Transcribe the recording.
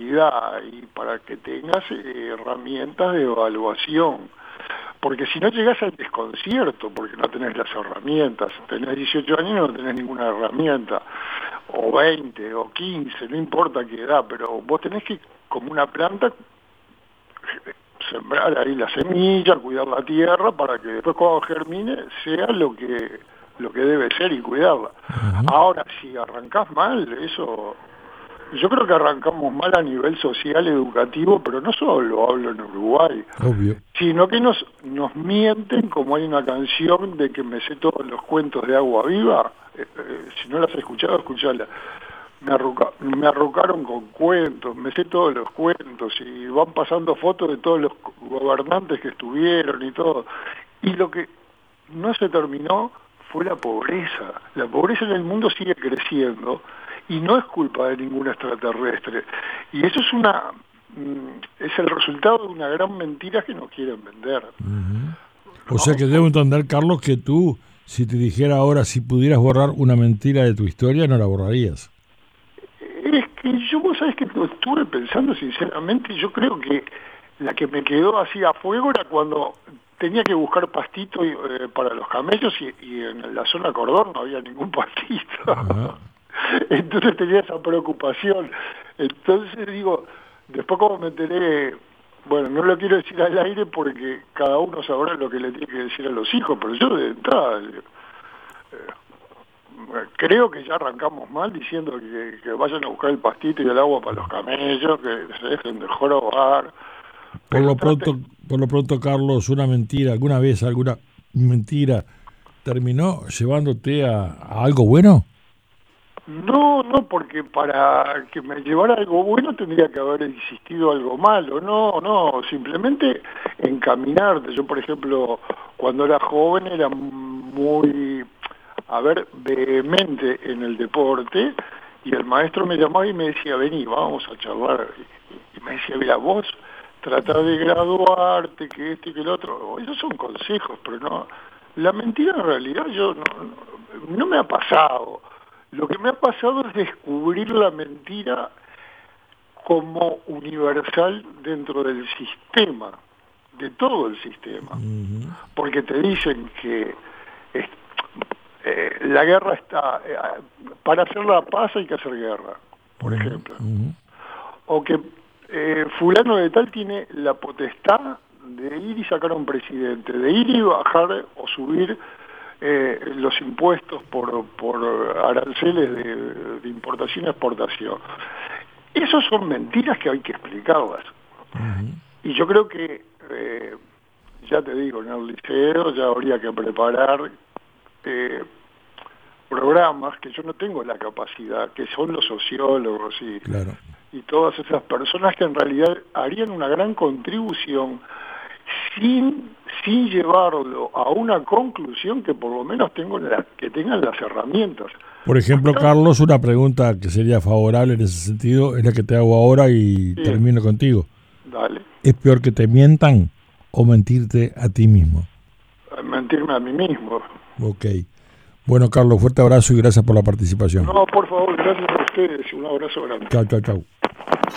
capacidad y para que tengas herramientas de evaluación. Porque si no llegas al desconcierto, porque no tenés las herramientas, tenés 18 años y no tenés ninguna herramienta, o 20, o 15, no importa qué edad, pero vos tenés que, como una planta, sembrar ahí la semilla, cuidar la tierra, para que después cuando germine sea lo que debe ser y cuidarla. Ahora, si arrancás mal, eso... Yo creo que arrancamos mal a nivel social, educativo, pero no solo hablo en Uruguay, obvio, sino que nos mienten, como hay una canción de que me sé todos los cuentos de Agua Viva, si no las has escuchado, escuchala. Me arrocaron con cuentos, me sé todos los cuentos, y van pasando fotos de todos los gobernantes que estuvieron y todo. Y lo que no se terminó fue la pobreza. La pobreza en el mundo sigue creciendo, y no es culpa de ningún extraterrestre. Y eso es el resultado de una gran mentira que nos quieren vender. O sea que debo entender, Carlos, que tú, si te dijera ahora si pudieras borrar una mentira de tu historia, no la borrarías. Es que vos sabés que lo estuve pensando sinceramente, yo creo que la que me quedó así a fuego era cuando tenía que buscar pastito para los camellos, y en la zona Cordón no había ningún pastito. Entonces tenía esa preocupación. Entonces digo, después como me enteré, bueno, no lo quiero decir al aire porque cada uno sabrá lo que le tiene que decir a los hijos, pero yo de entrada creo que ya arrancamos mal diciendo que vayan a buscar el pastito y el agua para los camellos, que se dejen de jorobar. Por lo pronto, Carlos, una mentira, alguna vez alguna mentira terminó llevándote a algo bueno. No, porque para que me llevara algo bueno tendría que haber existido algo malo. No, simplemente encaminarte. Yo, por ejemplo, cuando era joven era muy, vehemente en el deporte, y el maestro me llamaba y me decía, vení, vamos a charlar. Y me decía, mira, vos tratá de graduarte, que esto y que el otro. Esos son consejos, pero no. La mentira en realidad no me ha pasado. Lo que me ha pasado es descubrir la mentira como universal dentro del sistema, de todo el sistema. Porque te dicen que la guerra está... para hacer la paz hay que hacer guerra, por ejemplo. O que fulano de tal tiene la potestad de ir y sacar a un presidente, de ir y bajar o subir los impuestos por aranceles de importación y exportación. Esas son mentiras que hay que explicarlas. Y yo creo que, ya te digo, en el liceo ya habría que preparar programas que yo no tengo la capacidad, que son los sociólogos y todas esas personas que en realidad harían una gran contribución sin llevarlo a una conclusión que por lo menos que tengan las herramientas. Por ejemplo, Carlos, una pregunta que sería favorable en ese sentido es la que te hago ahora y termino contigo. Dale. ¿Es peor que te mientan o mentirte a ti mismo? Mentirme a mí mismo. Ok. Bueno, Carlos, fuerte abrazo y gracias por la participación. No, por favor, gracias a ustedes. Un abrazo grande. Chau.